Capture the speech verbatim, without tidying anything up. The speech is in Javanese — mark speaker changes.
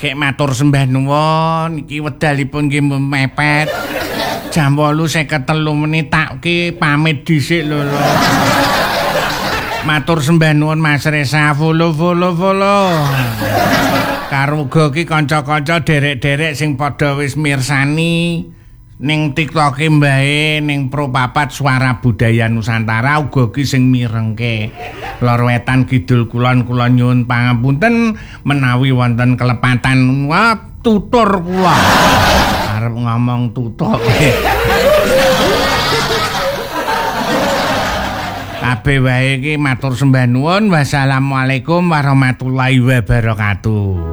Speaker 1: Gek matur sembah nuwun, iki wedalipun nggih mepet. Jam wolu seket telu menit tak ki pamit dhisik lho. Matur sembah nuwun Mas Resa, follow follow follow. Karo uga ki kanca-kanca derek-derek sing padha wis mirsani ning TikTok-e mbae ning Pro papat Suara Budaya Nusantara uga ki sing mirengke. Lor Wetan Kidul Kulon kula nyuwun pangapunten menawi wonten kelepatan wah tutur kula. Arep ngomong tutuk. Kabeh wae iki matur sembah nuwun. Wassalamualaikum warahmatullahi wabarakatuh.